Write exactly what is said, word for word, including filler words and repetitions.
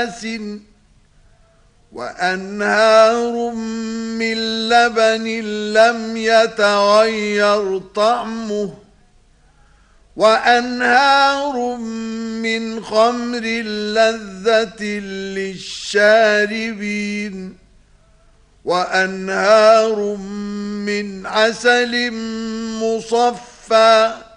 وأنهار من لبن لم يتغير طعمه وأنهار من خمر لذة للشاربين وأنهار من عسل مصفى